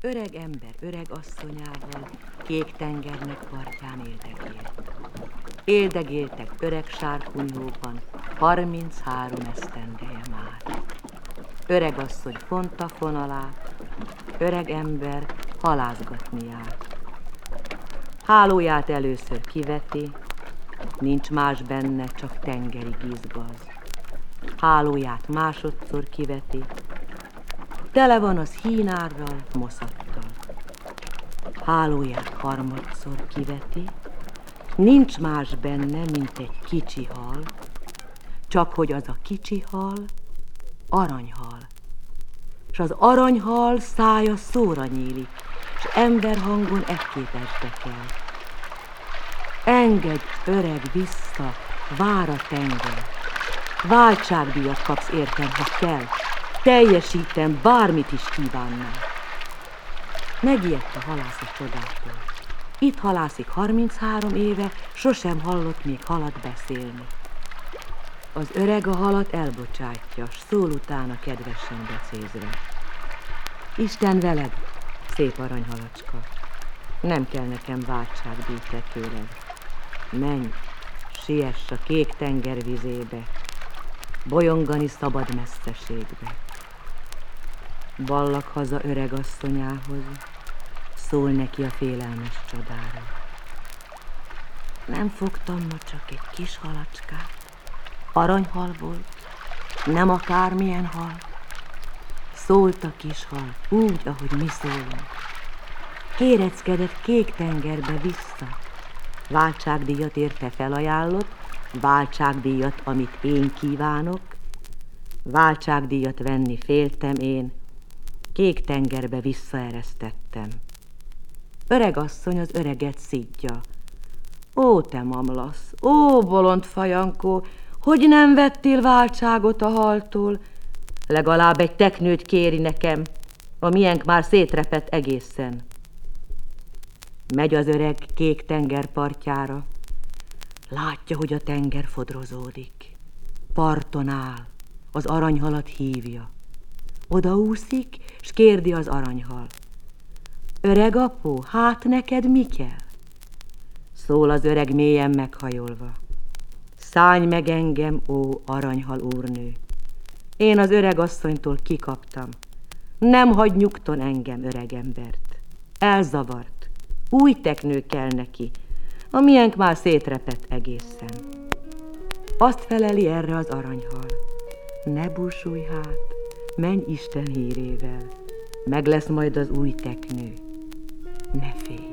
Öreg ember öreg asszonyával kék tengernek partján éldegélt. Éldegéltek öreg sárkunyhóban 33 esztendeje már. Öreg asszony fonta fonalát, öreg ember halászgatni járt. Hálóját először kiveti, nincs más benne, csak tengeri gizgaz. Hálóját másodszor kiveti, tele van az hínárral, moszattal. Hálóját harmadszor kiveti, nincs más benne, mint egy kicsi hal, csak hogy az a kicsi hal aranyhal. S az aranyhal szája szóra nyílik, s emberhangon ekképp esdekel. Engedj, öreg, vissza, vár a tenger. Váltságdíjat kapsz értem, ha kell. Teljesítem, bármit is kívánnál. Megijedt a halász a csodától. Itt halászik 33 éve, sosem hallott még halat beszélni. Az öreg a halat elbocsátja, s szól utána kedvesen becézve. Isten veled, szép aranyhalacska, nem kell nekem váltságdíj te tőled. Menj, siess a kék tenger vizébe, bolyongani szabad messzeségbe. Ballak haza öreg asszonyához, szól neki a félelmes csodára. Nem fogtam ma csak egy kis halacskát, aranyhal volt, nem akármilyen hal. Szólt a kis hal, úgy, ahogy mi szólunk. Kéreckedett kék tengerbe vissza. Váltságdíjat érte felajánlott, váltságdíjat, amit én kívánok. Váltságdíjat venni féltem én, kék tengerbe visszaeresztettem. Öreg asszony az öreget szidja. Ó, te mamlasz, ó, bolond fajankó, hogy nem vettél váltságot a haltól? Legalább egy teknőt kéri nekem, a miénk már szétrepett egészen. Megy az öreg kék tenger partjára, látja, hogy a tenger fodrozódik. Parton áll, az aranyhalat hívja. Odaúszik, s kérdi az aranyhal. Öreg apó, hát neked mi kell? Szól az öreg mélyen meghajolva. Szállj meg engem, ó aranyhal úrnő. Én az öreg asszonytól kikaptam. Nem hagy nyugton engem, öreg embert. Elzavart. Új teknő kell neki. A miénk már szétrepett egészen. Azt feleli erre az aranyhal. Ne búsulj hát, menj Isten hírével. Meg lesz majd az új teknő. Ne félj.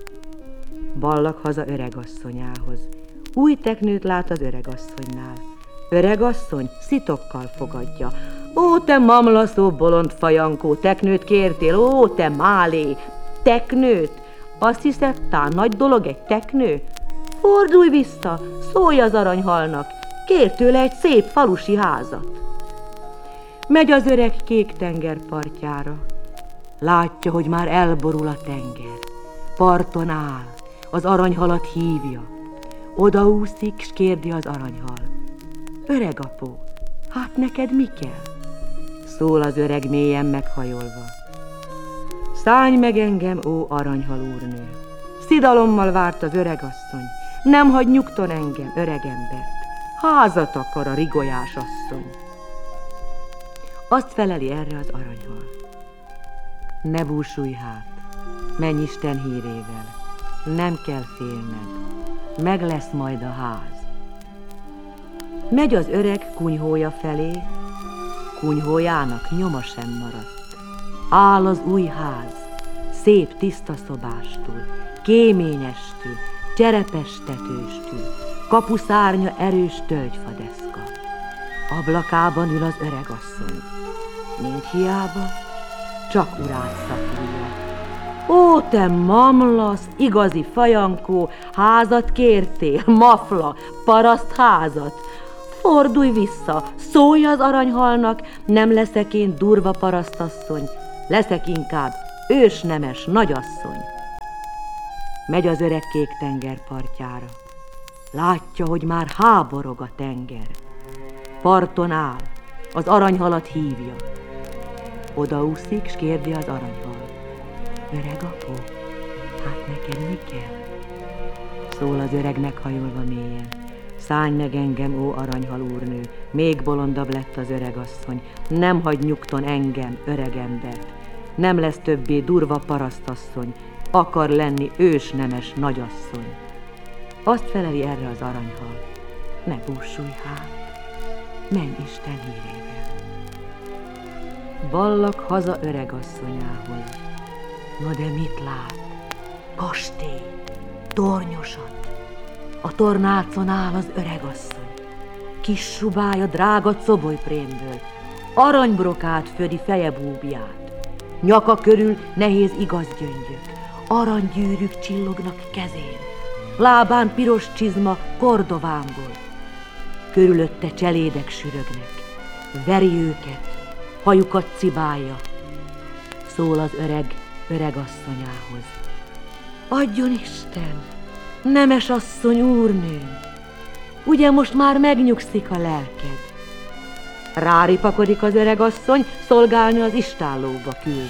Ballak haza öregasszonyához. Új teknőt lát az öregasszonynál. Öregasszony szitokkal fogadja. Ó, te mamlaszó bolond fajankó, teknőt kértél, ó, te málé, teknőt? Azt hiszed, tán nagy dolog egy teknő? Fordulj vissza, szólj az aranyhalnak, kér tőle egy szép falusi házat. Megy az öreg kék tenger partjára. Látja, hogy már elborul a tenger. Parton áll, az aranyhalat hívja. Odaúszik, s kérdi az aranyhal. Öreg apó, hát neked mi kell? Szól az öreg mélyen meghajolva. Szállj meg engem, ó aranyhal úrnő. Szidalommal várt az öregasszony. Nem hagy nyugton engem, öreg embert. Házat akar a rigolyás asszony. Azt feleli erre az aranyhal. Ne búsulj hát, menj Isten hírével. Nem kell félned, meg lesz majd a ház. Megy az öreg kunyhója felé, kunyhójának nyoma sem maradt. Áll az új ház, szép tiszta szobástól, kéményestül, cserepes tetőstül, kapuszárnya erős tölgyfadeszka. Ablakában ül az öregasszony, mint hiába, csak urát szapulja. Ó, te mamlasz, igazi fajankó, házat kértél, mafla, paraszt házat. Fordulj vissza, szólj az aranyhalnak, nem leszek én durva parasztasszony, leszek inkább ősnemes nagyasszony. Megy az öreg kék tenger partjára. Látja, hogy már háborog a tenger. Parton áll, az aranyhalat hívja. Odaúszik, s kérdi az aranyhal. Öreg apó, hát neked mi kell? Szól az öreg meghajolva mélyen. Szállj meg engem, ó aranyhal úrnő, még bolondabb lett az öregasszony. Nem hagy nyugton engem, öreg embert. Nem lesz többé durva parasztasszony, akar lenni ősnemes nagyasszony. Azt feleli erre az aranyhal, ne búsulj hát, menj Isten hírével. Ballak haza öregasszonyához. Na de mit lát? Kastély, tornyosat. A tornácon áll az öregasszony. Kis subája drága cobolyprémből, aranybrokát födi feje búbját. Nyaka körül nehéz igazgyöngyök, aranygyűrűk csillognak kezén. Lábán piros csizma Kordovánból. Körülötte cselédek sürögnek, veri őket, hajukat cibálja. Szól az öregasszonyához. Adjon Isten, nemes asszony úrnőm, ugye most már megnyugszik a lelked? Ráripakodik az öregasszony, szolgálni az istállóba küld.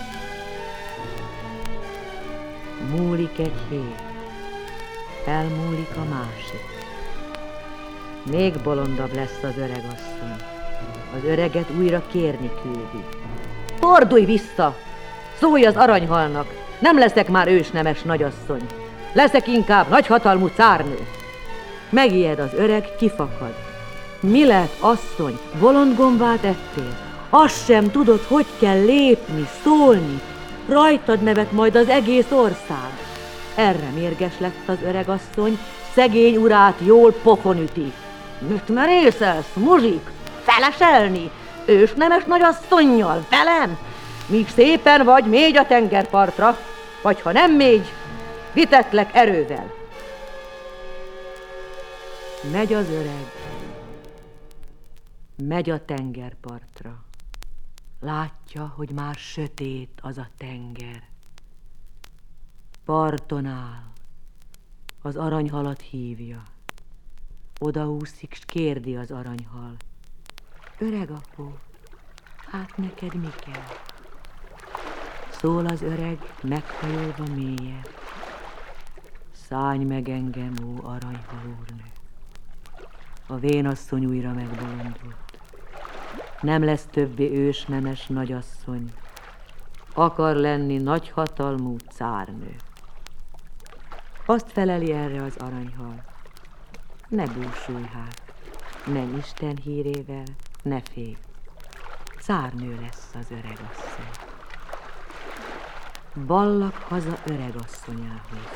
Múlik egy hét, elmúlik a másik. Még bolondabb lesz az öregasszony. Az öreget újra kérni küldi. Fordulj vissza! Szólj az aranyhalnak! Nem leszek már ősnemes nagyasszony. Leszek inkább nagyhatalmú cárnő. Megijed az öreg, kifakad. Mi lett, asszony? Bolondgombát ettél? Azt sem tudod, hogy kell lépni, szólni. Rajtad nevet majd az egész ország. Erre mérges lett az öregasszony, szegény urát jól pofon üti. Mit merészelsz, muzsik? Feleselni? Ősnemes nagyasszonnyal, velem? Míg szépen vagy, mégy a tengerpartra, vagy ha nem mégy, vitetlek erővel. Megy az öreg, megy a tengerpartra. Látja, hogy már sötét az a tenger. Parton áll, az aranyhalat hívja. Odaúszik, s kérdi az aranyhal. Öreg apó, hát neked mi kell? Szól az öreg, meghajolva mélyen. Szállj meg engem, ó aranyhal úrnő. A vénasszony újra megbolondult. Nem lesz többé ősnemes nagyasszony. Akar lenni nagyhatalmú cárnő. Azt feleli erre az aranyhal. Ne búsulj hát, menj Isten hírével, ne félj. Cárnő lesz az öregasszony. Ballak haza öregasszonyához.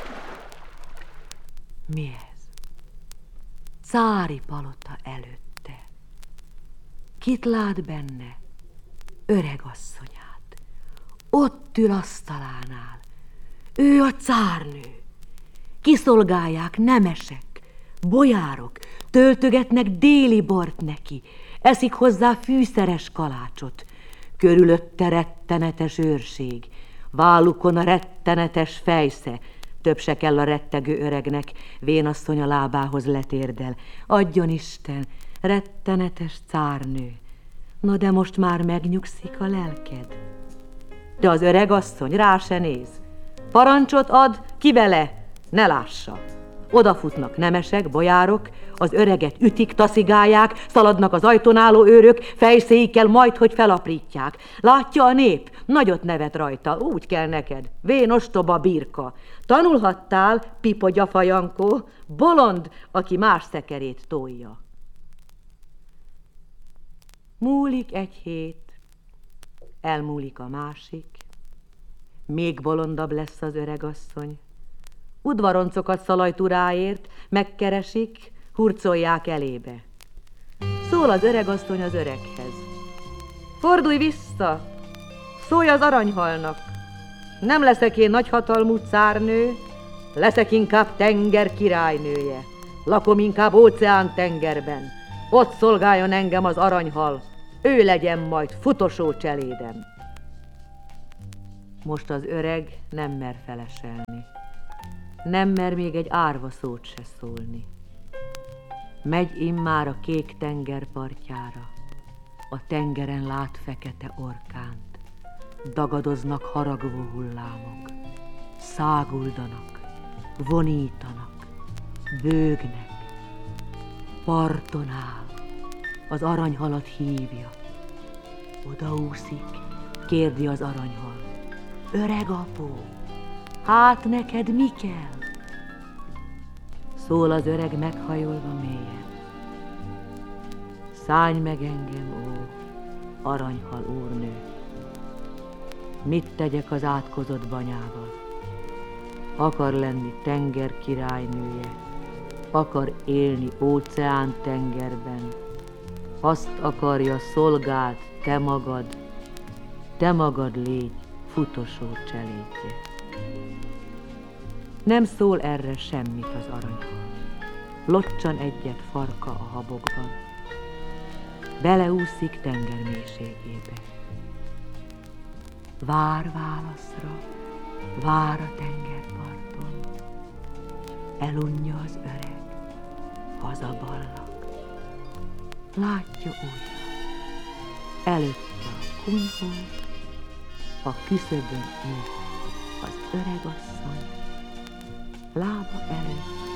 Mi ez? Cári palota előtte. Kit lát benne? Öregasszonyát. Ott ül asztalánál. Ő a cárnő. Kiszolgálják nemesek, bojárok, töltögetnek déli bort neki, eszik hozzá fűszeres kalácsot. Körülötte rettenetes őrség, vállukon a rettenetes fejsze, több se kell a rettegő öregnek, vénasszony a lábához letérdel. Adjon Isten, rettenetes cárnő, na de most már megnyugszik a lelked. De az öregasszony rá se néz, parancsot ad, ki vele, ne lássa. Odafutnak nemesek, bojárok, az öreget ütik, taszigálják, szaladnak az ajtón álló őrök, fejszéikkel majd, hogy felaprítják. Látja a nép, nagyot nevet rajta, úgy kell neked, vén ostoba birka. Tanulhattál, pipo gyafajankó, bolond, aki más szekerét tolja. Múlik egy hét, elmúlik a másik, még bolondabb lesz az öregasszony. Udvaroncokat szalajt uráért, megkeresik, hurcolják elébe. Szól az öregasszony az öreghez. Fordulj vissza, szólj az aranyhalnak. Nem leszek én nagyhatalmú cárnő, leszek inkább tenger királynője. Lakom inkább óceán tengerben. Ott szolgáljon engem az aranyhal, ő legyen majd futosó cselédem. Most az öreg nem mer feleselni. Nem mer még egy árva szót se szólni. Megy immár a kék tenger partjára, a tengeren lát fekete orkánt. dagadoznak haragvó hullámok, száguldanak, vonítanak, bőgnek, parton áll, az aranyhalat hívja. Odaúszik, kérdi az aranyhal. Öreg apó, hát neked mi kell? Szól az öreg meghajolva mélyen. Szállj meg engem, ó, aranyhal úrnő. Mit tegyek az átkozott banyával? Akar lenni tenger királynője, akar élni óceán tengerben, azt akarja, szolgáld te magad légy futosó cselédje. Nem szól erre semmit az aranyhal, locsan egyet farka a habokban, beleúszik tenger mélységébe. Vár válaszra, vár a tengerparton, elunja az öreg, hazaballag. Látja újra, előtte a kunyhó, a küszöbön ül az öregasszony, lába előtt